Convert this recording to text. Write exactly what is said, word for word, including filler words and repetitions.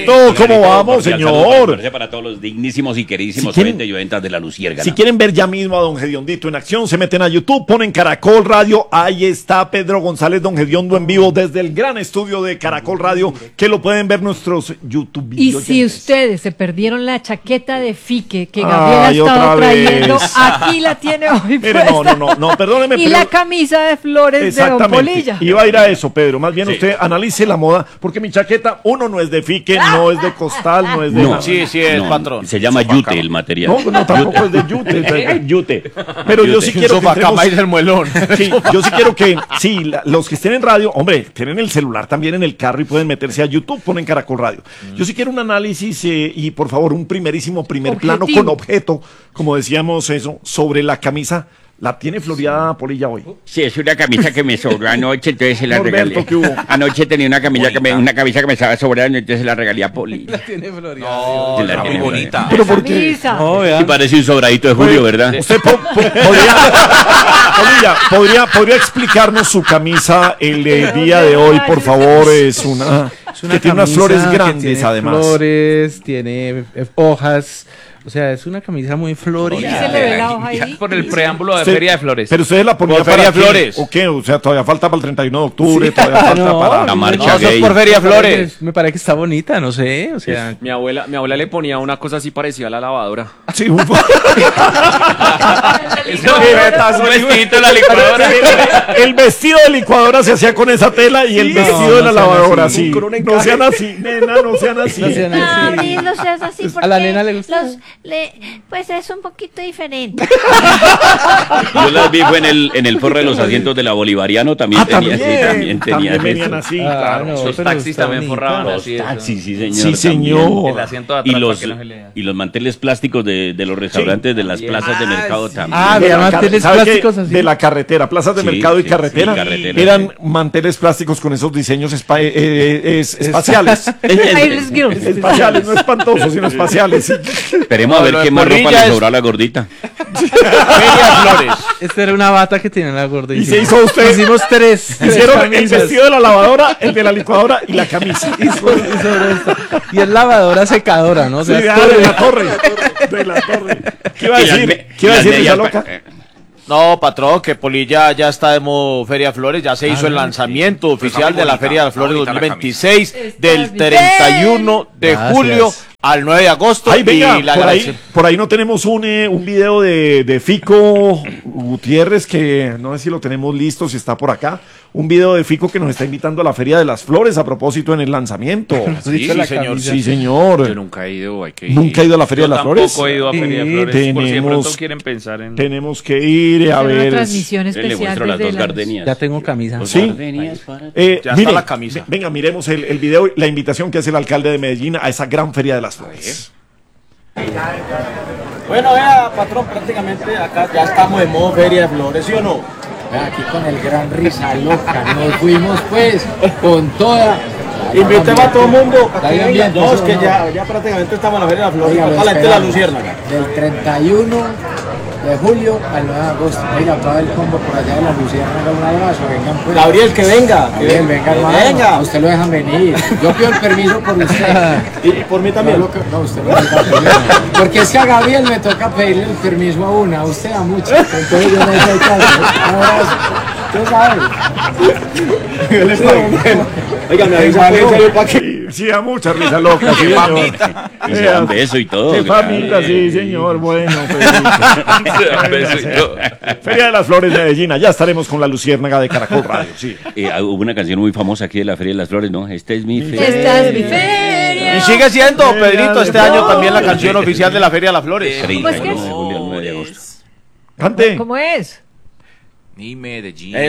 Pedrito, ¿cómo vamos, señor? Para todos los dignísimos y queridísimos si quieren, oyentes y oyentas de la Luciérnaga. Si quieren ver ya mismo a don Hediondito en acción, se meten a YouTube, ponen Caracol Radio, ahí está Pedro González, don Hediondo en vivo desde el gran estudio de Caracol Radio, que lo pueden ver nuestros YouTube. Y si ustedes se perdieron la chaqueta de Fique que Gabriel Ay, ha estado trayendo, vez. aquí la tiene hoy. Mire, no, no, no, no, perdóneme. Y pero... la camisa de flores de Don Polilla. Iba a ir a eso, Pedro. Más bien sí. usted analice la moda, porque mi chaqueta, uno, no es de Fique, no es de costal, no es de... No, nada. sí, sí es, no, patrón. Se llama yute el material. No, no, tampoco yute. es de yute. yute. Pero yute. yo sí quiero que entremos... el muelón. Sí, yo sí quiero que, sí, la, los que estén en radio, hombre, tienen el celular también en el carro y pueden meterse a YouTube, ponen Caracol Radio. Mm. Yo sí quiero un análisis eh, y, por favor, un primerísimo primer Objetivo. plano con objeto, como decíamos eso, sobre la camisa. ¿La tiene floreada Polilla hoy? Sí, es una camisa que me sobró anoche, entonces se la Norberto, regalé. ¿qué hubo? Anoche tenía una camisa, que me, una camisa que me estaba sobrando, entonces se la regalé a Polilla. La tiene floreada. No, sí, la está tiene muy bonita. ¿Pero por qué? Oh, sí, parece un sobradito de Julio, ¿verdad? Usted po po podría, Polilla, podría, podría explicarnos su camisa el eh, día de hoy, por favor. Es una, es una que tiene unas flores grandes, tiene además. Flores, tiene hojas. O sea, es una camisa muy florida. ¿Y se le ve la hoja ahí? Por el preámbulo de usted, Feria de Flores. Pero ustedes la ponían para Feria de Flores. ¿O qué? O sea, todavía falta para el treinta y uno de octubre, sí. todavía falta no, para la marcha no, gay. No, por Feria de Flores. Me parece que está bonita, no sé, o sea. Mi abuela, mi abuela le ponía una cosa así parecida a la lavadora. Sí, un poco. El vestido de licuadora se hacía con esa tela y el sí, vestido no, de la no lavadora, así. No sean así, nena, no sean así. No sean así. No, no seas así porque a la nena le gusta. Los, le, pues es un poquito diferente. Yo las vi fue en el, en el forro de los asientos de la Bolivariano, también ah, tenía también, sí, también tenía también venían así, ah, claro. No, los taxis también forraban los así. taxis, sí señor. Sí, señor. El asiento de atrás y los, para que no se lea. y los manteles plásticos de, de los restaurantes sí. de las Bien. plazas de mercado sí. también. Ah, había manteles plásticos qué? así. De la carretera, plazas de sí, mercado y sí, carretera, sí, carretera. Eran manteles plásticos con esos diseños espa eh, eh, es, espaciales. Espaciales, no espantosos, sino espaciales. Sí. Esperemos no, a ver qué más ropa le sobró a la gordita. Feria Flores. Esta era una bata que tenía la gordita. Y se hizo usted. Hicimos tres. Hicieron tres el vestido de la lavadora, el de la licuadora y la camisa. Y, sobre, y, sobre esta. Y es lavadora secadora, ¿no? O sea, sí, de, de la torre. De la torre. ¿Qué iba a decir? ¿Qué iba a decir esa loca? No, patrón, que Polilla ya está de modo Feria Flores, ya se hizo ah, el lanzamiento sí. oficial de la Feria de Flores dos mil veintiséis del treinta y uno de julio al nueve de agosto. Ay, venga, y la por, ahí, por ahí no tenemos un, eh, un video de, de Fico Gutiérrez, que no sé si lo tenemos listo, si está por acá. Un video de Fico que nos está invitando a la Feria de las Flores a propósito en el lanzamiento. Sí, sí, señor. Sí, señor. Yo nunca he ido, hay que ir. ¿Nunca he ido a la Feria Yo de las Flores? Tampoco he ido a Feria de Flores. Tenemos, por si de pronto quieren pensar en... Tenemos que ir a ver. Una transmisión especial. Le muestro las dos gardenias. Ya tengo camisa. Sí. Eh, ya mire, está la camisa. Venga, miremos el, el video, la invitación que hace el alcalde de Medellín a esa gran Feria de las Flores. Bueno, vea, patrón, prácticamente acá ya estamos en modo Feria de Flores, ¿sí o no? Vea, aquí con el gran risa loca, nos fuimos pues con toda. Invitemos a todo el mundo a que venga. No, es que ya, ya prácticamente estamos en la Feria de las Flores, para la gente de la Luciérnaga. Del treinta y uno de julio al nueve de agosto. Mira, todo el combo por allá de la Luciérnaga, un abrazo, vengan pues. Gabriel, que venga. Gabriel, venga, hermano. Venga. A usted lo dejan venir. Yo pido el permiso por usted. ¿Y por mí también? No, no usted no me da permiso. Porque es que a Gabriel me toca pedirle el permiso a una, a usted a muchos. Entonces yo no sé caso. Un abrazo. ¿Usted sabe? Oiga, me avisa para que... Sí, a mucha risa loca, sí, mamita. Y se dan beso y todo. Qué famita, sí, señor, bueno. Feria de las Flores, Medellín, ya estaremos con la Luciérnaga de Caracol Radio, sí. Eh, hubo una canción muy famosa aquí de la Feria de las Flores, ¿no? Esta es mi feria. Esta es mi feria. Y sigue siendo, Pedrito, este año también la canción oficial de la Feria de las Flores. ¿Cómo es que es? de julio al nueve de agosto. Cante. ¿Cómo es? Mi Medellín. Eso.